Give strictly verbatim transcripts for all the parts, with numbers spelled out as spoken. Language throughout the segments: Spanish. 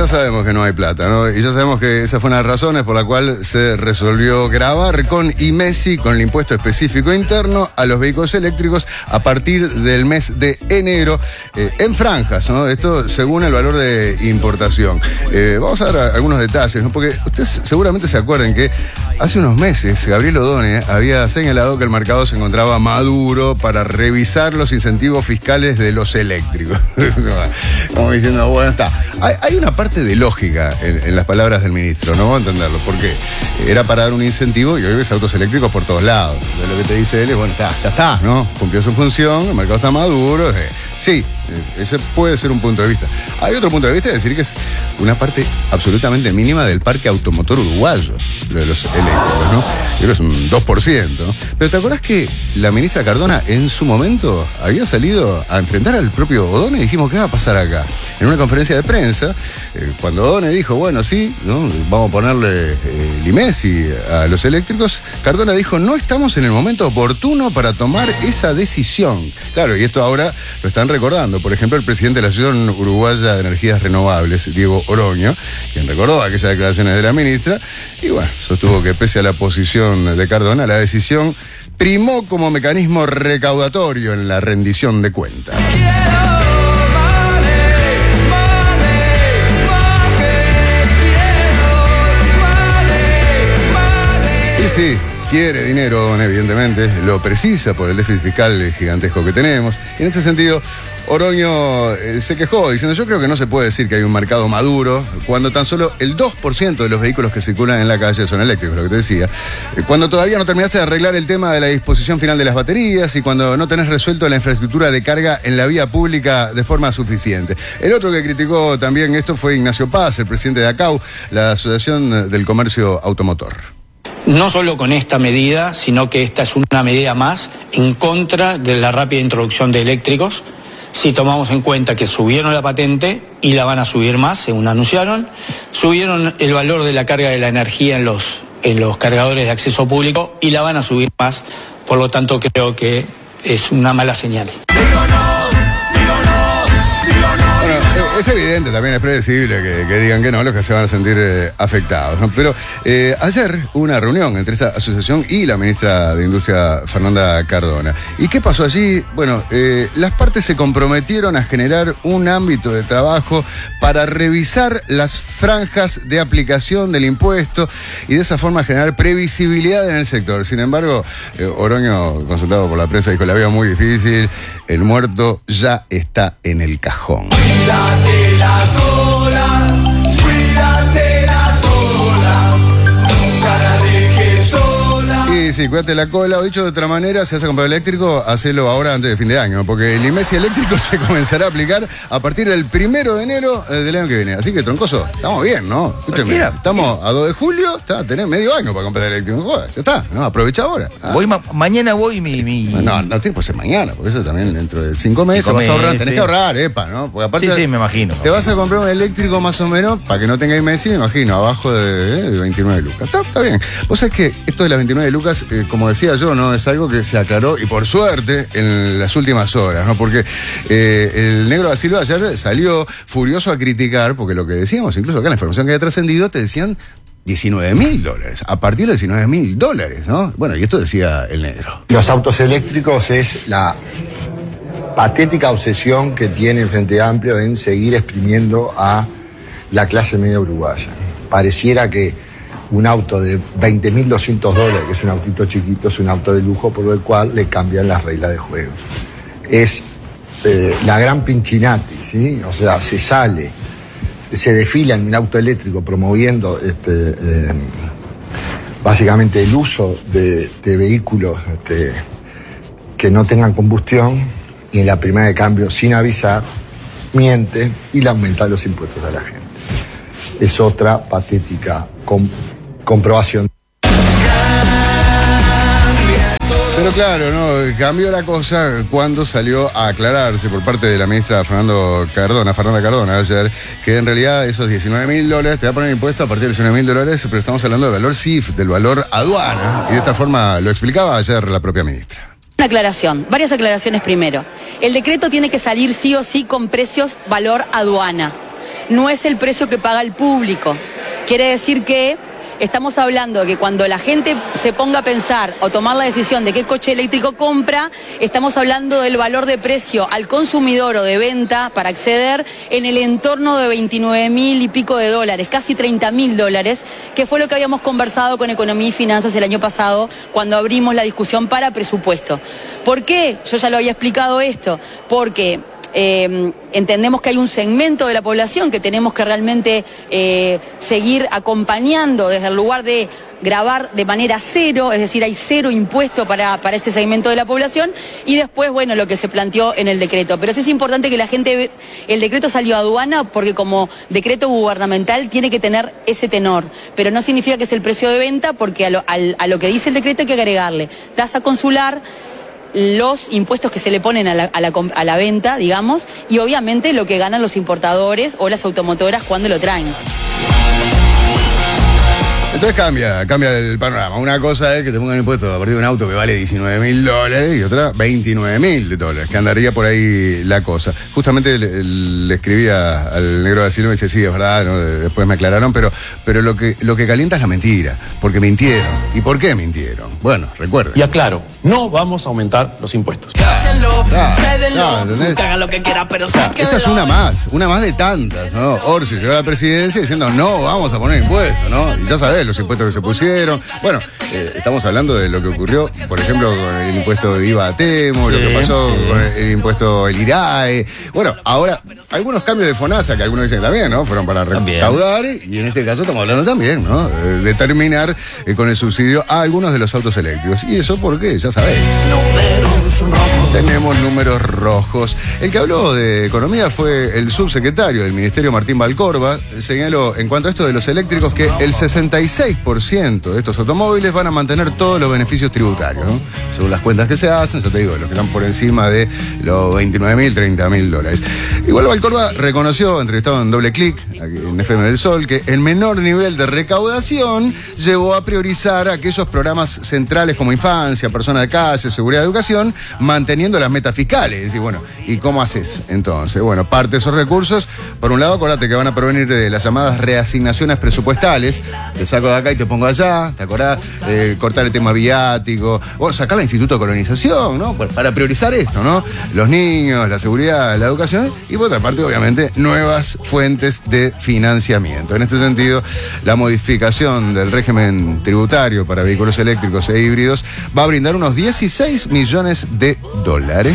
ya sabemos que no hay plata, ¿no? Y ya sabemos que esa fue una de las razones por la cual se resolvió gravar con IMESI, con el impuesto específico interno, a los vehículos eléctricos a partir del mes de enero, eh, en franjas, ¿no? Esto según el valor de importación. Eh, vamos a dar algunos detalles, ¿no? Porque ustedes seguramente se acuerdan que hace unos meses Gabriel Odone había señalado que el mercado se encontraba maduro para revisar los incentivos fiscales de los eléctricos. Como diciendo, bueno, está. Hay, hay una parte de lógica en, en las palabras del ministro, no vamos a entenderlo, porque era para dar un incentivo y hoy ves autos eléctricos por todos lados. Entonces, lo que te dice él es, bueno, está, ya está, ¿no? Cumplió su función, el mercado está maduro. Eh, sí, ese puede ser un punto de vista. Hay otro punto de vista, es decir, que es una parte absolutamente mínima del parque automotor uruguayo, lo de los eléctricos, ¿no? Yo creo que es un dos por ciento, ¿no? Pero ¿te acordás que la ministra Cardona en su momento había salido a enfrentar al propio Odone y dijimos, ¿qué va a pasar acá? En una conferencia de prensa, eh, cuando Odone dijo, bueno, sí, ¿no? Vamos a ponerle eh, el IMESI a los eléctricos, Cardona dijo, no estamos en el momento oportuno para tomar esa decisión. Claro, y esto ahora lo están recordando. Por ejemplo, el presidente de la Asociación Uruguaya de Energías Renovables, Diego Oroño, quien recordó aquellas declaraciones de la ministra, y bueno, sostuvo que pese a la posición de Cardona, la decisión primó como mecanismo recaudatorio en la rendición de cuentas. Y sí, quiere dinero, evidentemente, lo precisa por el déficit fiscal gigantesco que tenemos. Y en este sentido, Oroño eh, se quejó diciendo, yo creo que no se puede decir que hay un mercado maduro cuando tan solo el dos por ciento de los vehículos que circulan en la calle son eléctricos, lo que te decía. Eh, cuando todavía no terminaste de arreglar el tema de la disposición final de las baterías y cuando no tenés resuelto la infraestructura de carga en la vía pública de forma suficiente. El otro que criticó también esto fue Ignacio Paz, el presidente de ACAU, la Asociación del Comercio Automotor. No solo con esta medida, sino que esta es una medida más en contra de la rápida introducción de eléctricos. Si tomamos en cuenta que subieron la patente y la van a subir más, según anunciaron, subieron el valor de la carga de la energía en los, en los cargadores de acceso público y la van a subir más, por lo tanto creo que es una mala señal. Es evidente, también es predecible que, que digan que no, los que se van a sentir eh, afectados, ¿no? Pero eh, ayer hubo una reunión entre esta asociación y la ministra de Industria, Fernanda Cardona. ¿Y qué pasó allí? Bueno, eh, las partes se comprometieron a generar un ámbito de trabajo para revisar las franjas de aplicación del impuesto y de esa forma generar previsibilidad en el sector. Sin embargo, eh, Oroño, consultado por la prensa, dijo, la veo muy difícil, el muerto ya está en el cajón. Cuídate la cola, cuídate la cola, nunca la dejes sola. Y sí, cuídate la cola, o dicho de otra manera, si vas a comprar eléctrico, hacelo ahora antes de fin de año, porque el IMESI eléctrico se comenzará a aplicar a partir del primero de enero del año que viene. Así que, troncoso, estamos bien, ¿no? Escúcheme, estamos a dos de julio, está, tenés medio año para comprar eléctrico, no jodas, ya está, ¿no? Aprovecha ahora. Ah. Voy ma mañana voy mi, mi... No, no tiene que ser mañana, porque eso también dentro de cinco meses cinco vas a ahorrar, tenés sí. que ahorrar, epa, ¿no? Porque aparte, sí, sí, me imagino. Te vas a comprar un eléctrico más o menos, para que no tenga IMESI, me imagino, abajo de, de veintinueve lucas. Está, está bien. Vos sabés que esto de las veintinueve lucas, eh, como decía yo, ¿no? Es algo que se aclaró, y por suerte, en las últimas horas, ¿no? Porque eh, el negro da Silva ayer salió furioso a criticar, porque lo que decíamos, incluso acá en la información que había trascendido, te decían diecinueve mil dólares, a partir de diecinueve mil dólares, ¿no? Bueno, y esto decía el negro. Los autos eléctricos es la patética obsesión que tiene el Frente Amplio en seguir exprimiendo a la clase media uruguaya. Pareciera que un auto de veinte mil doscientos dólares, que es un autito chiquito, es un auto de lujo por el cual le cambian las reglas de juego. Es eh, la gran pinchinati, ¿sí? O sea, se sale, se desfila en un auto eléctrico promoviendo este, eh, básicamente el uso de, de vehículos este, que no tengan combustión, y en la primera de cambio, sin avisar, miente y le aumenta los impuestos a la gente. Es otra patética comp comprobación. Pero claro, ¿no? Cambió la cosa cuando salió a aclararse por parte de la ministra Fernando Cardona, Fernanda Cardona ayer, que en realidad esos diecinueve mil dólares te va a poner impuesto a partir de diecinueve mil dólares, pero estamos hablando del valor C I F, del valor aduana, y de esta forma lo explicaba ayer la propia ministra. Una aclaración, varias aclaraciones primero. El decreto tiene que salir sí o sí con precios valor aduana. no es el precio que paga el público. Quiere decir que estamos hablando de que cuando la gente se ponga a pensar o tomar la decisión de qué coche eléctrico compra, estamos hablando del valor de precio al consumidor o de venta para acceder en el entorno de veintinueve mil y pico de dólares, casi treinta mil dólares, que fue lo que habíamos conversado con Economía y Finanzas el año pasado cuando abrimos la discusión para presupuesto. ¿Por qué? Yo ya lo había explicado esto, porque Eh, entendemos que hay un segmento de la población que tenemos que realmente eh, seguir acompañando desde el lugar de gravar de manera cero, es decir, hay cero impuesto para, para ese segmento de la población, y después, bueno, lo que se planteó en el decreto. Pero sí es importante que la gente, el decreto salió a aduana porque como decreto gubernamental tiene que tener ese tenor, pero no significa que es el precio de venta, porque a lo, al, a lo que dice el decreto hay que agregarle tasa consular, los impuestos que se le ponen a la, a, la, a la venta, digamos, y obviamente lo que ganan los importadores o las automotoras cuando lo traen. Entonces cambia, cambia el panorama. Una cosa es que te pongan impuestos a partir de un auto que vale diecinueve mil dólares y otra veintinueve mil dólares, que andaría por ahí la cosa. Justamente le, le escribía al negro de Silva y me dice, sí, es verdad, ¿no? Después me aclararon, pero, pero lo que, lo que calienta es la mentira, porque mintieron. ¿Y por qué mintieron? Bueno, recuerden. Y aclaro, no vamos a aumentar los impuestos. Claro, claro, ¿entendés? Hagan lo que quieran, pero Claro, esta es una más, una más de tantas, ¿no? Orsi llegó a la presidencia diciendo, no, vamos a poner impuestos, ¿no? Y ya sabés, los impuestos que se pusieron. Bueno, eh, estamos hablando de lo que ocurrió, por ejemplo, con el impuesto de I V A a Temo, lo que pasó con el impuesto del IRAE. Bueno, ahora, algunos cambios de FONASA, que algunos dicen también, ¿no? Fueron para recaudar, y en este caso estamos hablando también, ¿no? De terminar eh, con el subsidio a algunos de los autos eléctricos. ¿Y eso por qué? Ya sabés. Tenemos números rojos. El que habló de economía fue el subsecretario del Ministerio, Martín Valcorba. Señaló, en cuanto a esto de los eléctricos, que el sesenta y seis por ciento de estos automóviles van a mantener todos los beneficios tributarios, ¿no? Según las cuentas que se hacen, ya te digo, los que están por encima de los veintinueve mil, treinta mil dólares. Igual Valcorba reconoció, entrevistado en Doble Clic, aquí en F M del Sol, que el menor nivel de recaudación llevó a priorizar aquellos programas centrales como infancia, personas de calle, seguridad, educación, manteniendo las metas fiscales. Y bueno, ¿y cómo haces entonces? Bueno, parte de esos recursos, por un lado, acordate que van a provenir de las llamadas reasignaciones presupuestales. Te saco de acá y te pongo allá, ¿te acordás? Eh, cortar el tema viático, o sacar el Instituto de Colonización, ¿no? Para priorizar esto, ¿no? Los niños, la seguridad, la educación, y por otra parte, obviamente, nuevas fuentes de financiamiento. En este sentido, la modificación del régimen tributario para vehículos eléctricos e híbridos va a brindar unos dieciséis millones de dólares.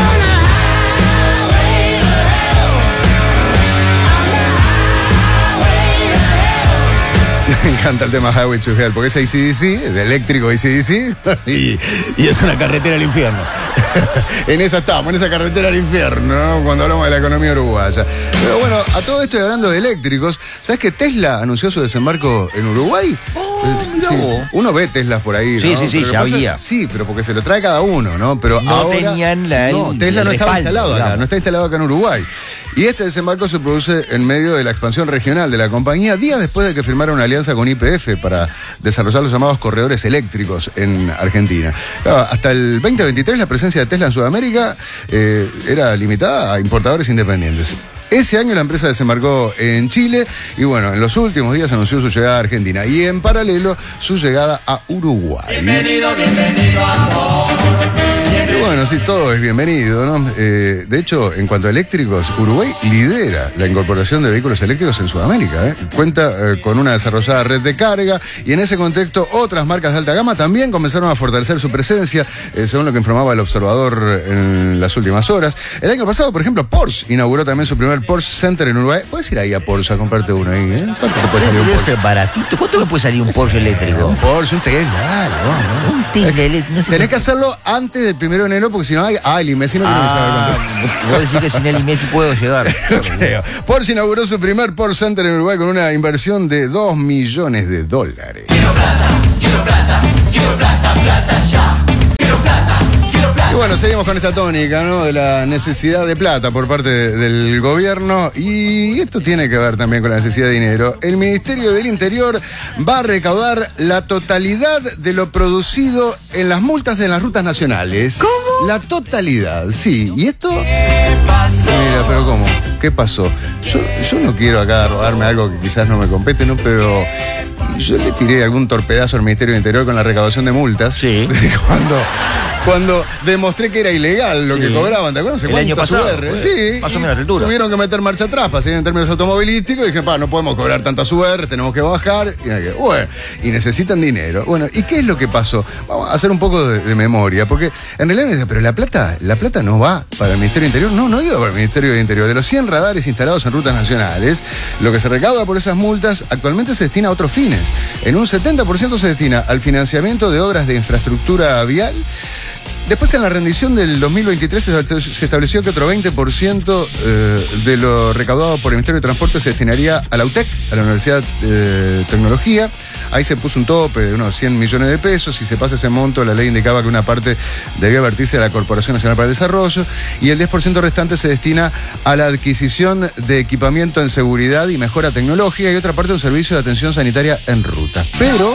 Me encanta el tema Highway to Hell, porque es A C D C, es eléctrico A C D C, y, y es una carretera al infierno. En esa estamos, en esa carretera al infierno, ¿no? Cuando hablamos de la economía uruguaya. Pero bueno, a todo esto y hablando de eléctricos, ¿sabes que Tesla anunció su desembarco en Uruguay? Oh, sí. Uno ve Tesla por ahí, ¿no? Sí, sí, sí, pero ya pasa, había. Sí, pero porque se lo trae cada uno, ¿no? Pero no ahora, tenían la, el, no, Tesla el no estaba respaldo, instalado acá, digamos. no está instalado acá en Uruguay. Y este desembarco se produce en medio de la expansión regional de la compañía, días después de que firmara una alianza con Y P F para desarrollar los llamados corredores eléctricos en Argentina. Claro, hasta el veinte veintitrés la presencia de Tesla en Sudamérica eh, era limitada a importadores independientes. Ese año la empresa desembarcó en Chile y bueno, en los últimos días anunció su llegada a Argentina y en paralelo su llegada a Uruguay. Bienvenido, bienvenido amor. Y bueno, sí, todo es bienvenido, ¿no? Eh, de hecho, en cuanto a eléctricos, Uruguay lidera la incorporación de vehículos eléctricos en Sudamérica, ¿eh? Cuenta eh, con una desarrollada red de carga y en ese contexto otras marcas de alta gama también comenzaron a fortalecer su presencia, eh, según lo que informaba el Observador en las últimas horas. El año pasado, por ejemplo, Porsche inauguró también su primer Porsche Center en Uruguay. Puedes ir ahí a Porsche a comprarte uno ahí, ¿eh? ¿Cuánto te puede salir un Porsche? Baratito. ¿Cuánto me puede salir un Porsche eléctrico? Un Porsche, un Tesla, dale, vamos, ¿no? Un Tesla eléctrico. No sé Tenés qué- que hacerlo antes del primero de enero porque si no hay. Ah, el I M E S I no tiene que saber Ah, cuánto. vos decís que sin el I M E S I puedo llegar. No creo. Porsche inauguró su primer Porsche Center en Uruguay con una inversión de dos millones de dólares. Quiero plata, quiero plata, plata ya. Quiero plata, quiero plata. Y bueno, seguimos con esta tónica, ¿no? De la necesidad de plata por parte del gobierno. Y esto tiene que ver también con la necesidad de dinero. El Ministerio del Interior va a recaudar la totalidad de lo producido en las multas de las rutas nacionales. ¿Cómo? La totalidad, sí. ¿Y esto? Mira, pero ¿cómo? ¿Qué pasó? Yo, yo no quiero acá robarme algo que quizás no me compete, ¿no? Pero yo le tiré algún torpedazo al Ministerio del Interior con la recaudación de multas. Sí. Cuando... Cuando demostré que era ilegal lo Sí. que cobraban, ¿te acuerdas? El año pasado, U R, pues, sí. más o menos la altura. Tuvieron que meter marcha atrás para seguir en términos automovilísticos y dije, pa, no podemos cobrar tantas U R, tenemos que bajar. Y, bueno, y necesitan dinero. Bueno, ¿y qué es lo que pasó? Vamos a hacer un poco de, de memoria, porque en realidad me dice, pero la plata, la plata no va para el Ministerio del Interior. No, no iba para el Ministerio del Interior. De los cien radares instalados en rutas nacionales, lo que se recauda por esas multas actualmente se destina a otros fines. En un setenta por ciento se destina al financiamiento de obras de infraestructura vial. Después, en la rendición del dos mil veintitrés, se estableció que otro veinte por ciento eh, de lo recaudado por el Ministerio de Transporte se destinaría a la U T E C, a la Universidad de Tecnología. Ahí se puso un tope de unos cien millones de pesos. Si se pasa ese monto, la ley indicaba que una parte debía vertirse a la Corporación Nacional para el Desarrollo y el diez por ciento restante se destina a la adquisición de equipamiento en seguridad y mejora tecnológica y otra parte a un servicio de atención sanitaria en ruta. Pero,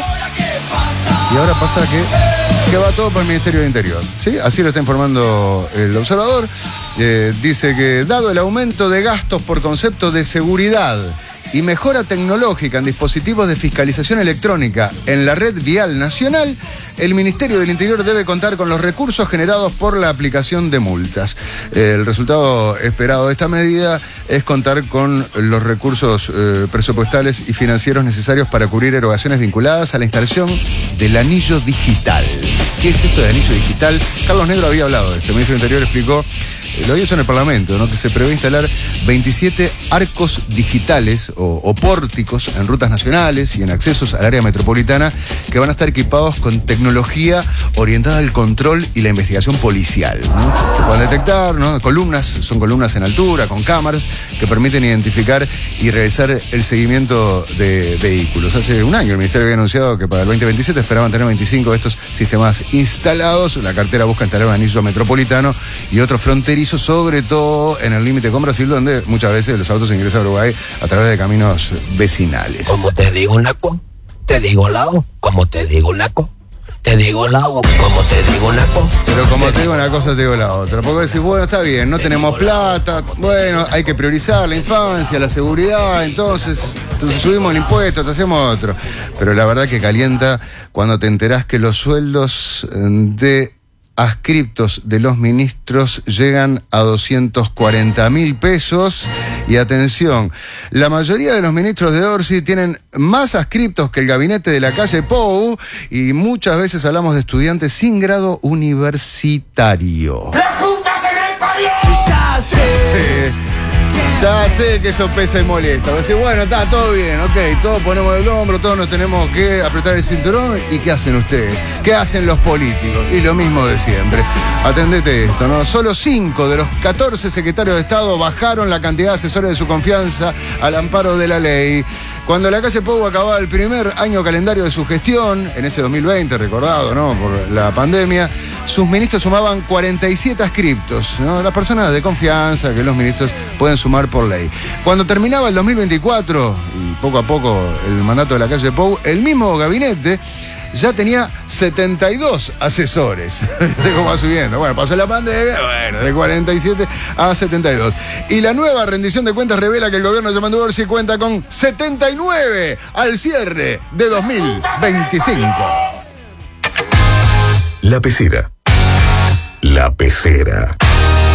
y ahora pasa que, que va todo para el Ministerio del Interior. ¿Sí? Así lo está informando el observador. Eh, dice que dado el aumento de gastos por concepto de seguridad y mejora tecnológica en dispositivos de fiscalización electrónica en la red vial nacional, el Ministerio del Interior debe contar con los recursos generados por la aplicación de multas. El resultado esperado de esta medida es contar con los recursos eh, presupuestales y financieros necesarios para cubrir erogaciones vinculadas a la instalación del anillo digital. ¿Qué es esto del anillo digital? Carlos Negro había hablado de esto. El ministro del Interior explicó, eh, lo había hecho en el Parlamento, ¿no? Que se prevé instalar veintisiete arcos digitales o, o pórticos en rutas nacionales y en accesos al área metropolitana que van a estar equipados con tecnología orientada al control y la investigación policial, ¿no? Que pueden detectar, ¿no? Columnas, son columnas en altura, con cámaras, que permiten identificar y realizar el seguimiento de vehículos. Hace un año el Ministerio había anunciado que para el veinte veintisiete esperaban tener veinticinco de estos sistemas instalados. La cartera busca instalar un anillo metropolitano y otro fronterizo, sobre todo en el límite con Brasil, donde muchas veces los autos ingresan a Uruguay a través de caminos vecinales. Como te digo, Naco, te digo lao, como te digo, Naco. Te digo la como te digo una cosa. Pero como te digo una cosa, te digo la otra. Porque decís, bueno, está bien, no tenemos plata, bueno, hay que priorizar la infancia, la seguridad, entonces subimos el impuesto, te hacemos otro. Pero la verdad que calienta cuando te enterás que los sueldos de adscriptos de los ministros llegan a doscientos cuarenta mil pesos. Y atención, la mayoría de los ministros de Orsi tienen más adscriptos que el gabinete de la calle Pou y muchas veces hablamos de estudiantes sin grado universitario. ¡La puta que me parió! Ya sé, ya sé que eso pesa y molesta. Vos decís, bueno, está todo bien, ok, todos ponemos el hombro, todos nos tenemos que apretar el cinturón. ¿Y qué hacen ustedes? ¿Qué hacen los políticos? Y lo mismo de siempre. Atendete esto, ¿no? Solo cinco de los catorce secretarios de Estado bajaron la cantidad de asesores de su confianza al amparo de la ley. Cuando la calle Pou acababa el primer año calendario de su gestión, en ese dos mil veinte, recordado, ¿no?, por la pandemia, sus ministros sumaban cuarenta y siete adscriptos, ¿no? Las personas de confianza que los ministros pueden sumar por ley. Cuando terminaba el dos mil veinticuatro, y poco a poco el mandato de la calle Pou, el mismo gabinete ya tenía setenta y dos asesores. ¿De cómo va subiendo? Bueno, pasó la pandemia, bueno, de cuarenta y siete a setenta y dos. Y la nueva rendición de cuentas revela que el gobierno de Yamandu Orsi cuenta con setenta y nueve al cierre de dos mil veinticinco. La Pecera. La Pecera.